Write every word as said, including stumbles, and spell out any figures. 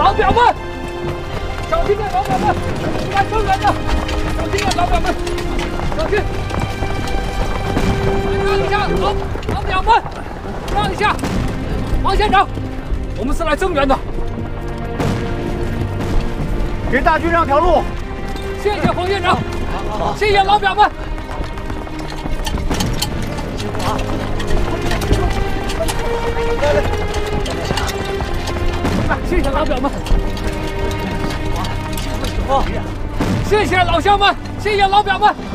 老表们，小心点，老表们，是来增援的，小心点，老表们，小心！让一下，老老表们，让一下，王县长，我们是来增援的， 给大军让条路。 谢谢黄县长，谢谢老表们。辛苦啊！来来。 谢谢老表们，谢谢老乡们，谢谢老表们。